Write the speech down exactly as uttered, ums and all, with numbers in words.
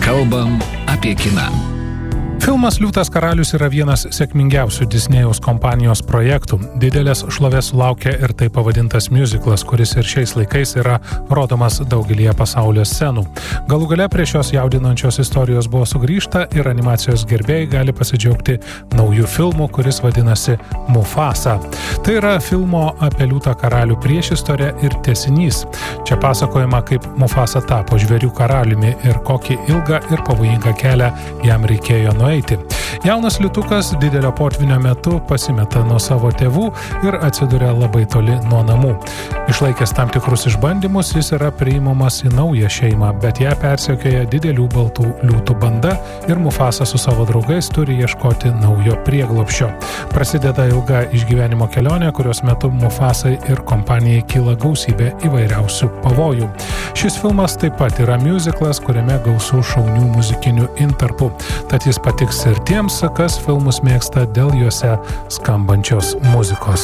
Kalbam apie kiną. Filmas Liūtas karalius yra vienas sėkmingiausių Disnėjaus kompanijos projektų. Didelės šlovės sulaukė ir taip pavadintas musiclas, kuris ir šiais laikais yra rodomas daugelyje pasaulio scenų. Galų gale prie šios jaudinančios istorijos buvo sugrįžta ir animacijos gerbėjai gali pasidžiaugti naujų filmų, kuris vadinasi Mufasa. Tai yra filmo apie Liūtą karalių priešistorė ir tęsinys. Čia pasakojama, kaip Mufasa tapo žvėrių karaliumi ir kokį ilgą ir pavojingą kelią jam reikėjo nueiti. Jaunas liūtukas didelio potvinio metu pasimeta nuo savo tėvų ir atsiduria labai toli nuo namų. Išlaikęs tam tikrus išbandymus, jis yra priimamas į naują šeimą, bet ją persekioja didelių baltų liūtų banda ir Mufasa su savo draugais turi ieškoti naujo prieglobsčio. Prasideda ilga išgyvenimo kelionė, kurios metu Mufasai ir kompanijai kyla gausybė įvairiausių pavojų. Šis filmas taip pat yra musiclas, kuriame gausų šaunių muzikinių intarpų, tad jis patiks ir tiems, kas filmus mėgsta dėl juose skambančios muzikos.